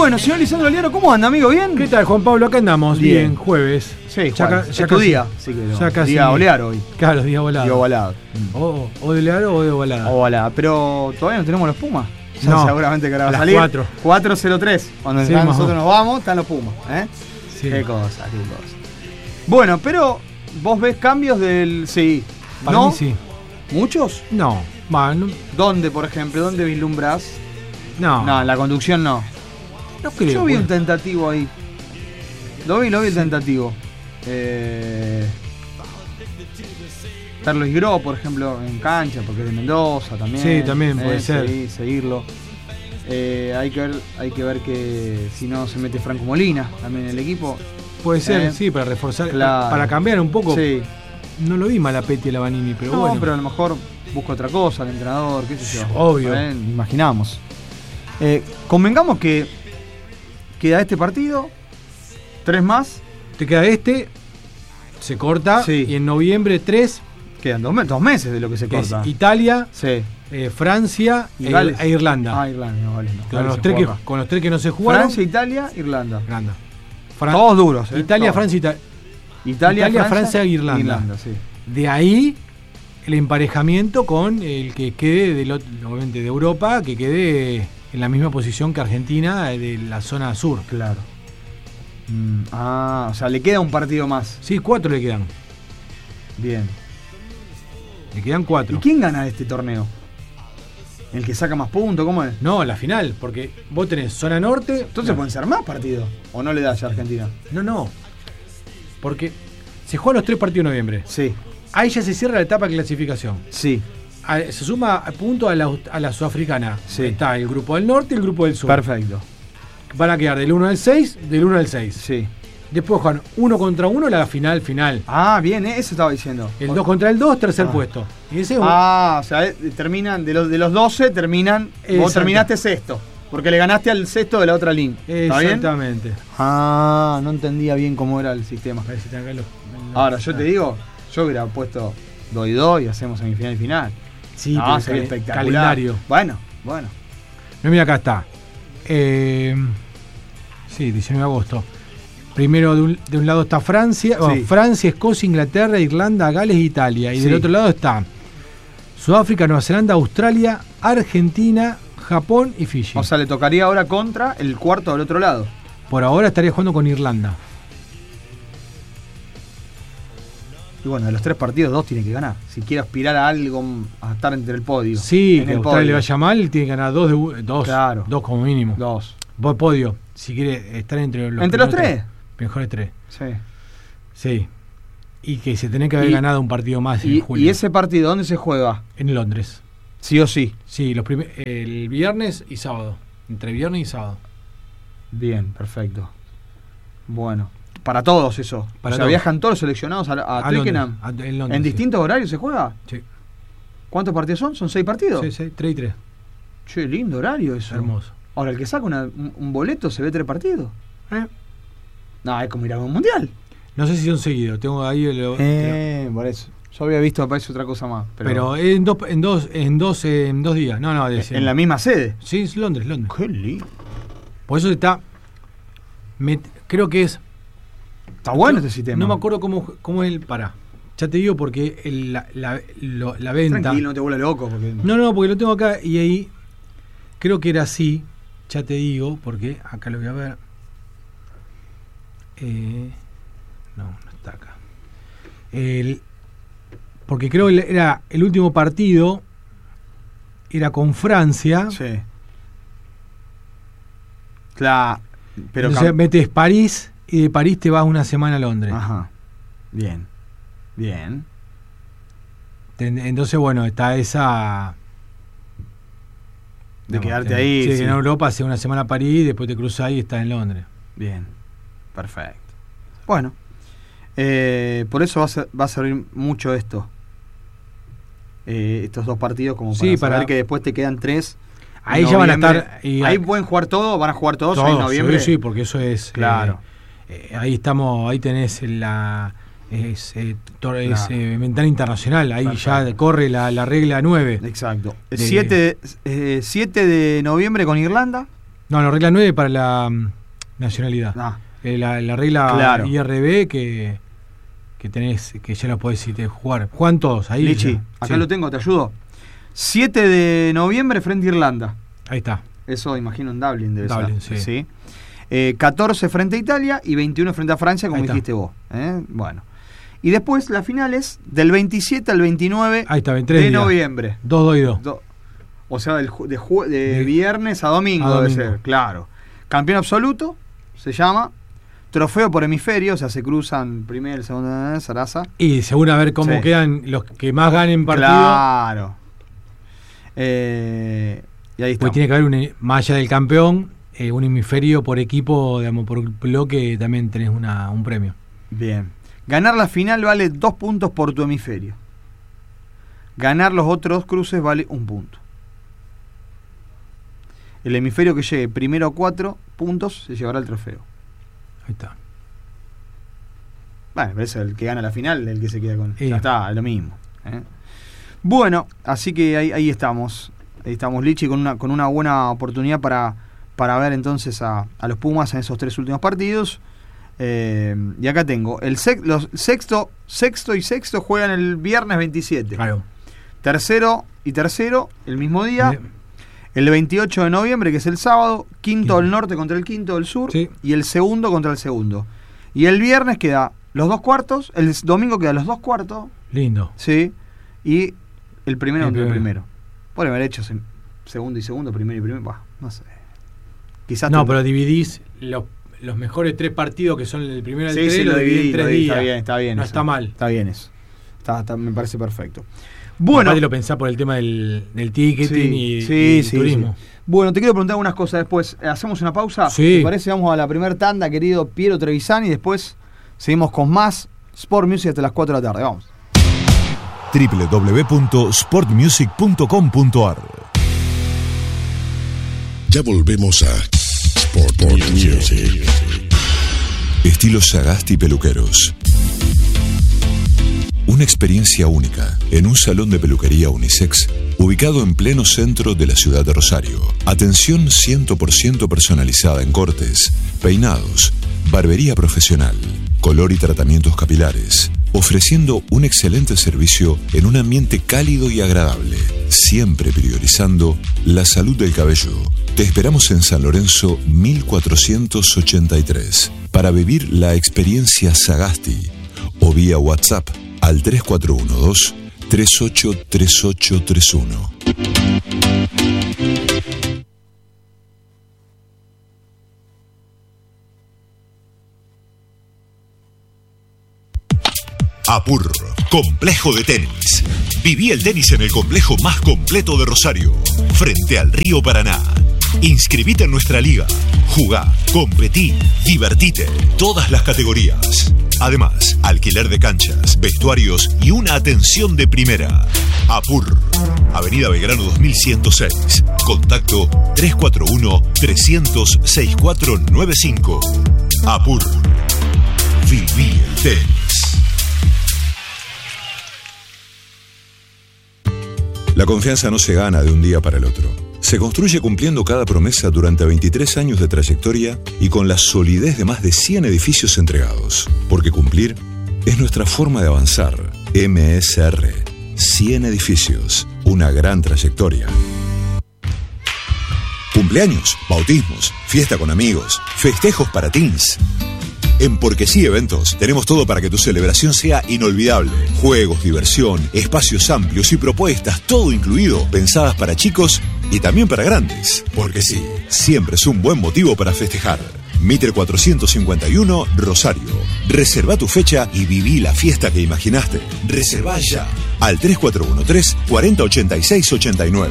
Bueno, señor Lisandro Aliaro, ¿cómo anda, amigo? ¿Bien? ¿Qué tal, Juan Pablo? Acá andamos, bien, jueves. Sí, ya es tu día, así que ya casi, día Olearo hoy. Claro, día volado. Día volado. O de Olearo o de volada. O volada, pero todavía no tenemos los Pumas. No, seguramente que ahora va a las salir. 4. 4:03. Cuando Sí, nosotros nos vamos, están los Pumas. Sí. Qué cosa. Bueno, pero vos ves cambios del... Sí. Para ¿No? mí sí. ¿Muchos? No, ¿Dónde, por ejemplo? ¿Dónde vislumbras? no. No, en la conducción no. No creo. Yo vi un tentativo ahí. Lo vi el tentativo. Carlos Gro, por ejemplo, en cancha, porque es de Mendoza también. Sí, también puede ser. Seguirlo. Hay que ver que si no se mete Franco Molina también en el equipo. Puede ser, sí, para reforzar, claro. para cambiar un poco. Sí. No lo vi Malapetti y Lavanini, pero No, bueno. pero a lo mejor busca otra cosa, el entrenador, qué sé yo. Obvio. Imaginamos. Convengamos que queda este partido, 3 más. Te queda se corta, Sí. y en noviembre 3 Quedan 2 meses de lo que se que es corta. Italia, Sí. Francia Y Gales. e Irlanda. Ah, Irlanda, no, vale, no. Con Gales los, se 3 juega. con los 3 que no se jugaron. Francia, Italia, Irlanda. Irlanda. Todos duros, Italia, Todos. Francia, Italia, Francia e Irlanda. sí. De ahí el emparejamiento con el que quede, obviamente de Europa, que quede en la misma posición que Argentina de la zona sur. Claro. O sea, le queda un partido más. Sí, 4 le quedan. Bien. Le quedan 4. ¿Y quién gana este torneo? ¿El que saca más puntos? ¿Cómo es? No, la final, porque vos tenés zona norte. Entonces pueden ser más partidos. ¿O no le da ya a Argentina? No. Porque se juegan los 3 partidos de noviembre. Sí. Ahí ya se cierra la etapa de clasificación. Sí. Se suma punto a la sudafricana. Sí. Está el grupo del norte y el grupo del sur. Perfecto. Van a quedar del 1 al 6, del 1 al 6. Sí. Después juegan 1 contra 1 la final. Ah, bien, eso estaba diciendo. El 2 contra el 2, tercer puesto. Y ese o sea, terminan, de los 12 terminan, vos terminaste sexto. Porque le ganaste al sexto de la otra línea. ¿Está bien? Exactamente. No entendía bien cómo era el sistema. A ver si te acá Ahora, yo te digo, yo hubiera puesto 2 y 2 y hacemos semifinal y final. Sí, no, pero sería espectacular. Calendario. Bueno. No, mira, acá está. Sí, 19 de agosto. Primero de un lado está Francia, Sí. Francia, Escocia, Inglaterra, Irlanda, Gales e Italia. Y Sí. del otro lado está Sudáfrica, Nueva Zelanda, Australia, Argentina, Japón y Fiji. O sea, le tocaría ahora contra el cuarto del otro lado. Por ahora estaría jugando con Irlanda. Y bueno, de los 3 partidos, 2 tiene que ganar. Si quiere aspirar a algo, a estar entre el podio. Sí, en que a el Australia podio. le vaya mal, tiene que ganar 2. Claro. 2 como mínimo. 2. Podio, si quiere estar entre los ¿Entre los primeros 3? Mejores 3. Sí. Sí. Y que se tiene que haber ganado un partido más en julio. ¿Y ese partido dónde se juega? En Londres. Sí o sí. Sí, el viernes y sábado. Entre viernes y sábado. Bien, perfecto. Bueno, para todos eso. Para o sea, todos. viajan todos los seleccionados a Twickenham. Londres, en Londres, ¿En sí. distintos horarios se juega? Sí. ¿Cuántos partidos son? ¿Son 6 partidos? Sí, 3 y 3. Che, lindo horario eso. Hermoso. Ahora, el que saca un boleto se ve 3 partidos. No, es como ir a un mundial. No sé si son seguidos. Tengo ahí Por eso. Yo había visto, parece otra cosa más. pero en dos días. No, en la misma sede. Sí, es Londres. Qué lindo. Por eso creo que es. Está bueno este sistema. No me acuerdo cómo es el. Pará. Ya te digo porque la venta. Tranquilo, no te vuelvas loco. Porque... No, porque lo tengo acá y ahí. Creo que era así. Ya te digo, porque acá lo voy a ver. No está acá. Porque creo que era el último partido. Era con Francia. Sí. Claro. Pero Entonces metes París y de París te vas una semana a Londres. Ajá. Bien. Entonces, bueno, está esa. De quedarte ahí. Sí, Sí. que en Europa hace una semana a París, después te cruzas ahí y estás en Londres. Bien. Perfecto. Bueno. Por eso va a servir mucho esto. Estos 2 partidos como para saber que después te quedan 3. Ahí ya van a estar. Ahí pueden jugar todos, van a jugar todos en noviembre. Sí, porque eso es. Claro. Ahí estamos, ahí tenés ventana internacional, ahí perfecto. Ya corre la regla 9. Exacto. 7 de noviembre con Irlanda. No, la regla 9 para la nacionalidad. La regla IRB que tenés, que ya lo podés jugar. Juegan todos ahí. Lichi, acá lo tengo, te ayudo. 7 de noviembre frente a Irlanda. Ahí está. Eso imagino en Dublin debe Dublin, ser. Sí. 14 frente a Italia y 21 frente a Francia, como dijiste vos. Bueno. Y después las finales del 27 al 29 de noviembre. 2 y 2. O sea, de viernes a domingo debe ser, claro. Campeón absoluto, se llama. Trofeo por hemisferio, o sea, se cruzan primero, segundo, Sarasa. Y según a ver cómo quedan los que más ganen partido. Claro. Y ahí está. Pues tiene que haber más allá del campeón, un hemisferio por equipo, digamos, por bloque, también tenés un premio. Bien. Ganar la final vale 2 puntos por tu hemisferio. Ganar los otros cruces vale 1 punto. El hemisferio que llegue primero a 4 puntos se llevará el trofeo. Ahí está. Bueno, pero es el que gana la final, el que se queda con... Ya está, es lo mismo. Bueno, así que ahí estamos. Ahí estamos, Lichi, con una buena oportunidad para ver entonces a los Pumas en esos 3 últimos partidos. Y acá tengo los sexto y sexto juegan el viernes 27. Claro. Tercero y tercero el mismo día. El 28 de noviembre, que es el sábado, quinto del norte contra el quinto del sur, y el segundo contra el segundo. Y el viernes queda los 2 cuartos, el domingo queda los 2 cuartos. Lindo. Sí. Y el primero contra el primero. Podría haber hecho segundo y segundo, primero y primero. No sé. Quizás no, pero dividís los mejores 3 partidos que son el primero y el 3, sí, lo dividís en 3 días. Está bien. No eso. Está mal. Está bien eso. Me parece perfecto. Bueno, aparte lo pensás por el tema del ticketing y turismo. Sí. Bueno, te quiero preguntar algunas cosas después. ¿Hacemos una pausa? Sí. ¿Te parece? Vamos a la primera tanda, querido Piero Trevisani, y después seguimos con más Sport Music hasta las 4 de la tarde. Vamos. www.sportmusic.com.ar. Ya volvemos a Sport Music. Estilo Sagasti Peluqueros. Una experiencia única en un salón de peluquería unisex ubicado en pleno centro de la ciudad de Rosario. Atención 100% personalizada en cortes, peinados, barbería profesional, color y tratamientos capilares, ofreciendo un excelente servicio en un ambiente cálido y agradable, siempre priorizando la salud del cabello. Te esperamos en San Lorenzo 1483 para vivir la experiencia Sagasti o vía WhatsApp al 3412-383831. Apur, complejo de tenis. Viví el tenis en el complejo más completo de Rosario, frente al río Paraná. Inscribite en nuestra liga. Jugá, competí, divertite. Todas las categorías. Además, alquiler de canchas, vestuarios y una atención de primera. Apur, Avenida Belgrano 2106. Contacto 341-300-6495. Apur. Viví el tenis. La confianza no se gana de un día para el otro. Se construye cumpliendo cada promesa durante 23 años de trayectoria y con la solidez de más de 100 edificios entregados. Porque cumplir es nuestra forma de avanzar. MSR. 100 edificios. Una gran trayectoria. Cumpleaños, bautismos, fiesta con amigos, festejos para teens. En Porque Sí Eventos tenemos todo para que tu celebración sea inolvidable. Juegos, diversión, espacios amplios y propuestas, todo incluido, pensadas para chicos y también para grandes. Porque sí, siempre es un buen motivo para festejar. Mitre 451, Rosario. Reserva tu fecha y viví la fiesta que imaginaste. Reserva ya al 3413-4086-89.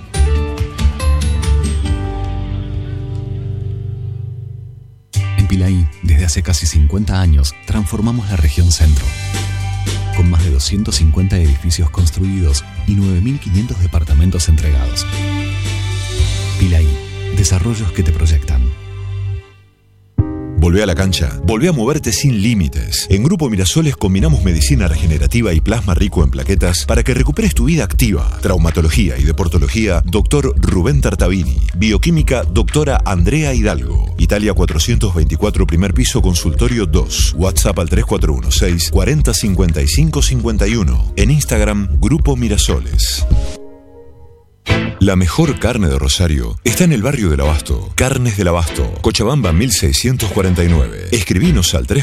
En Pilaí, desde hace casi 50 años, transformamos la región centro. Con más de 250 edificios construidos y 9.500 departamentos entregados. Pilaí, desarrollos que te proyectan. Volvé a la cancha, volvé a moverte sin límites. En Grupo Mirasoles combinamos medicina regenerativa y plasma rico en plaquetas para que recuperes tu vida activa. Traumatología y deportología, Dr. Rubén Tartavini. Bioquímica, doctora Andrea Hidalgo. Italia 424, primer piso, consultorio 2. WhatsApp al 3416 40 55 51. En Instagram, Grupo Mirasoles. La mejor carne de Rosario está en el barrio del Abasto. Carnes del Abasto, Cochabamba 1649. Escribinos al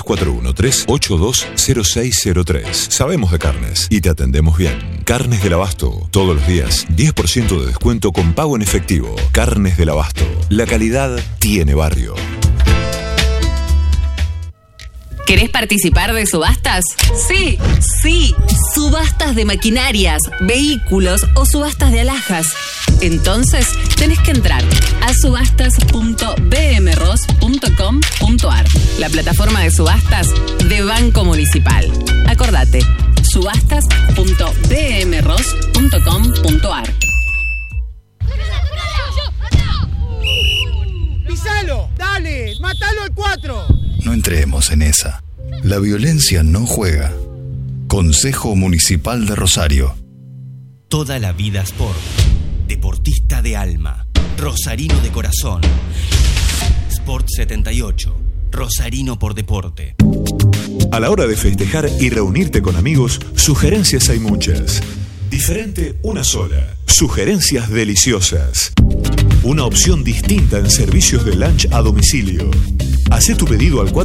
3413-820603. Sabemos de carnes y te atendemos bien. Carnes del Abasto, todos los días 10% de descuento con pago en efectivo. Carnes del Abasto, la calidad tiene barrio. ¿Querés participar de subastas? Sí, subastas de maquinarias, vehículos o subastas de alhajas. Entonces, tenés que entrar a subastas.bmros.com.ar, la plataforma de subastas de Banco Municipal. Acordate, subastas.bmros.com.ar. ¡Pisalo! ¡Dale! ¡Mátalo al 4! No entremos en esa. La violencia no juega. Consejo Municipal de Rosario. Toda la vida sport. Deportista de alma. Rosarino de corazón. Sport 78. Rosarino por deporte. A la hora de festejar y reunirte con amigos, sugerencias hay muchas. Diferente, una sola. Sugerencias deliciosas. Una opción distinta en servicios de lunch a domicilio. Hacé tu pedido al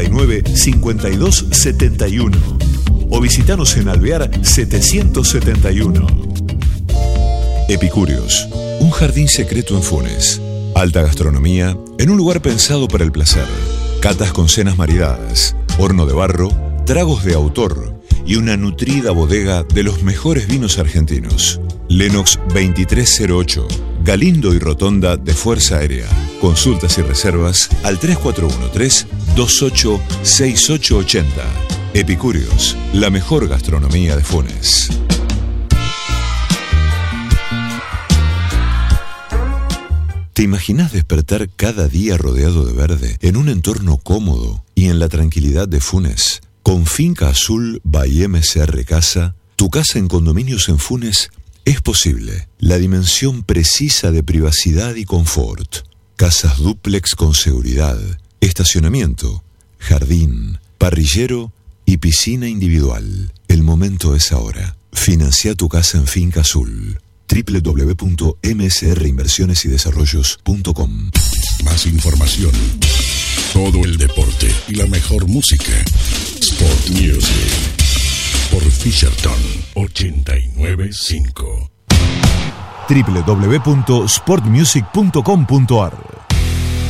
449-5271 o visitanos en Alvear 771. Epicúreos, un jardín secreto en Funes. Alta gastronomía en un lugar pensado para el placer. Catas con cenas maridadas, horno de barro, tragos de autor y una nutrida bodega de los mejores vinos argentinos. Lenox 2308, Galindo y Rotonda de Fuerza Aérea. Consultas y reservas al 3413-286880. Epicúreos, la mejor gastronomía de Funes. ¿Te imaginas despertar cada día rodeado de verde, en un entorno cómodo y en la tranquilidad de Funes? Con Finca Azul by MCR Casa, tu casa en condominios en Funes es posible. La dimensión precisa de privacidad y confort. Casas dúplex con seguridad, estacionamiento, jardín, parrillero y piscina individual. El momento es ahora. Financia tu casa en Finca Azul. www.msrinversionesidesarrollos.com. Más información. Todo el deporte y la mejor música. Sport Music. Por Fisherton 895. www.sportmusic.com.ar